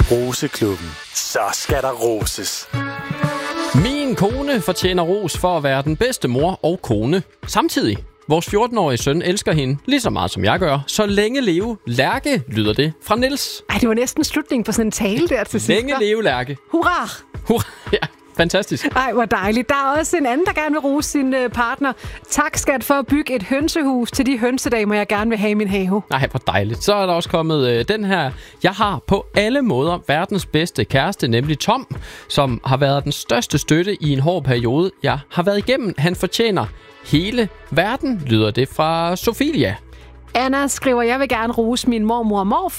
Roseklubben. Så skal der roses. Min kone fortjener ros for at være den bedste mor og kone samtidig. Vores 14-årige søn elsker hende lige så meget, som jeg gør. Så længe leve Lærke, lyder det fra Niels. Ej, det var næsten slutningen på sådan en tale der til sidst. Længe leve Lærke. Hurra! Hurra, ja. Fantastisk. Ej, hvor dejligt. Der er også en anden, der gerne vil rose sin partner. Tak, skat, for at bygge et hønsehus til de hønsedamer, jeg gerne vil have i min have. Nej, hvor dejligt. Så er der også kommet den her. Jeg har på alle måder verdens bedste kæreste, nemlig Tom, som har været den største støtte i en hård periode, jeg har været igennem. Han fortjener hele verden, lyder det fra Sofia. Anna skriver, jeg vil gerne rose min mormor og morfar.